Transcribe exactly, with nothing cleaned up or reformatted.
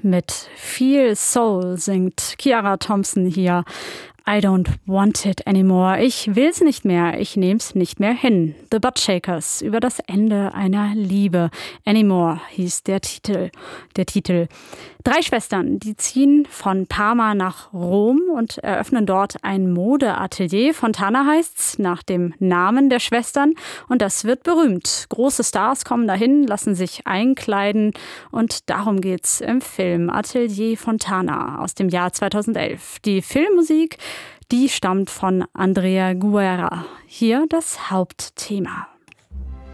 Mit viel Soul singt Kiara Thompson hier I don't want it anymore. Ich will's nicht mehr, ich nehm's nicht mehr hin. The Buttshakers über das Ende einer Liebe. Anymore hieß der Titel. Der Titel. Drei Schwestern, die ziehen von Parma nach Rom und eröffnen dort ein Modeatelier. Fontana heißt's, nach dem Namen der Schwestern. Und das wird berühmt. Große Stars kommen dahin, lassen sich einkleiden. Und darum geht's im Film Atelier Fontana aus dem Jahr zweitausendelf. Die Filmmusik, die stammt von Andrea Guerra. Hier das Hauptthema.